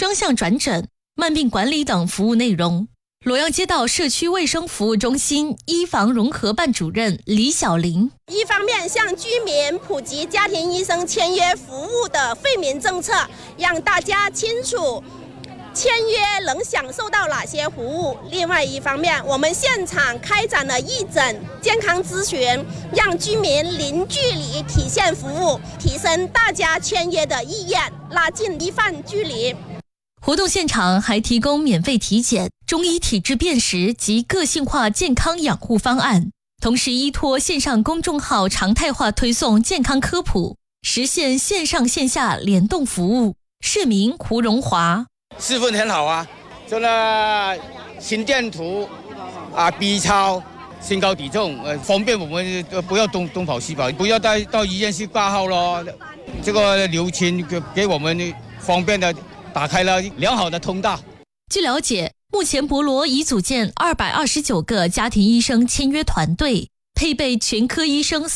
双向转诊、慢病管理等服务内容。洛阳街道社区卫生服务中心医防融合办主任李小玲， 一方面向居民普及家庭医生签约服务的惠民政策，让大家清楚签约能享受到哪些服务。另外一方面，我们现场开展了义诊、健康咨询，让居民零距离体现服务，提升大家签约的意愿，拉近医患距离。 活动现场还提供免费体检、中医体质辨识及个性化健康养护方案，同时依托线上公众号常态化推送健康科普，实现线上线下联动服务。市民胡荣华， 气氛很好啊，就那心电图啊、B 超、身高体重，方便我们不要东跑西跑，不要到医院去挂号咯。这个流程给我们方便的打开了良好的通道。 据了解，目前博罗已组建229个家庭医生签约团队，配备全科医生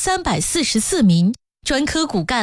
344名，专科骨干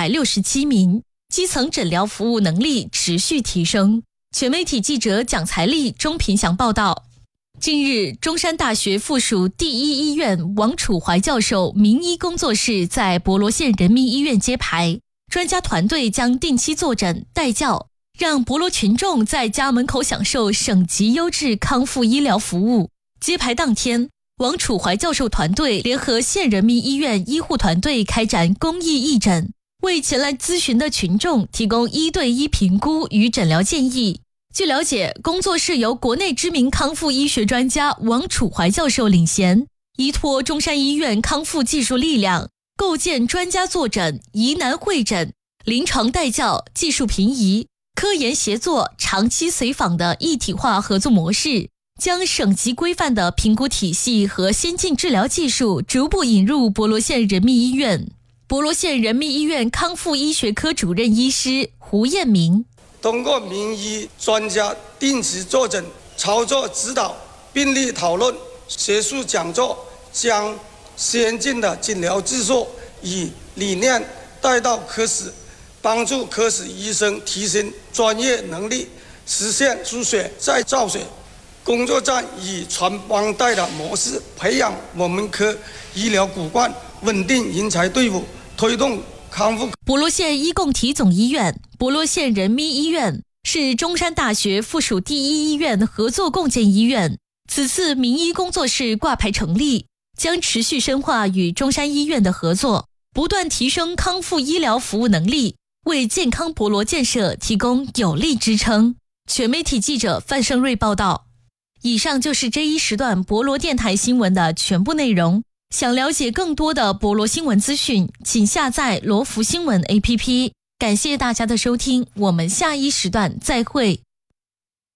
267名，基层诊疗服务能力持续提升。全媒体记者蒋才丽、钟平祥报道。近日，中山大学附属第一医院王楚怀教授名医工作室在博罗县人民医院揭牌，专家团队将定期坐诊带教，让博罗群众在家门口享受省级优质康复医疗服务。揭牌当天，王楚怀教授团队联合县人民医院医护团队开展公益义诊，为前来咨询的群众提供1对1评估与诊疗建议。据了解，工作室由国内知名康复医学专家王楚怀教授领衔，依托中山医院康复技术力量，构建专家坐诊、疑难会诊、临床带教、技术评议、科研协作、长期随访的一体化合作模式，将省级规范的评估体系和先进治疗技术逐步引入博罗县人民医院。博罗县人民医院康复医学科主任医师胡彦明， 通过名医专家定期坐诊、操作指导、病例讨论、学术讲座，将先进的诊疗技术与理念带到科室，帮助科室医生提升专业能力，实现输血再造血、工作站以传帮带的模式，培养我们科医疗骨干，稳定人才队伍，推动康复。 博罗县医共体总医院、博罗县人民医院是中山大学附属第一医院合作共建医院。此次名医工作室挂牌成立，将持续深化与中山医院的合作，不断提升康复医疗服务能力，为健康博罗建设提供有力支撑。全媒体记者范胜瑞报道。以上就是这一时段博罗电台新闻的全部内容。想了解更多的博罗新闻资讯，请下载罗福新闻 APP。感谢大家的收听，我们下一时段再会。